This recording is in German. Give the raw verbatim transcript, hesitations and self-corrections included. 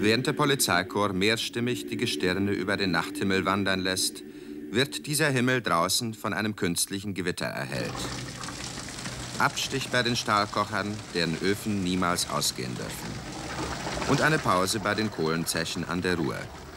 Während der Polizeikorps mehrstimmig die Gestirne über den Nachthimmel wandern lässt, wird dieser Himmel draußen von einem künstlichen Gewitter erhellt. Abstich bei den Stahlkochern, deren Öfen niemals ausgehen dürfen. Und eine Pause bei den Kohlenzechen an der Ruhr.